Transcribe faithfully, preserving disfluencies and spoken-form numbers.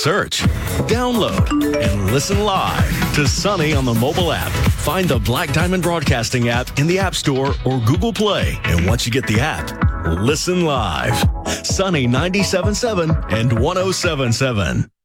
search, download, and listen live to Sunny on the mobile app. Find the Black Diamond Broadcasting app in the App Store or Google Play. And once you get the app, listen live. Sunny ninety-seven point seven and one oh seven point seven.